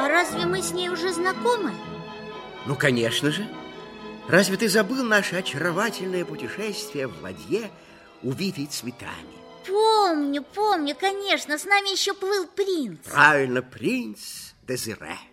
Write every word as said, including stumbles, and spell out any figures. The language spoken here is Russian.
А разве мы с ней уже знакомы? Ну, конечно же. Разве ты забыл наше очаровательное путешествие в ладье, увитой цветами? Помню, помню, конечно. С нами еще плыл принц. Правильно, принц Дезире.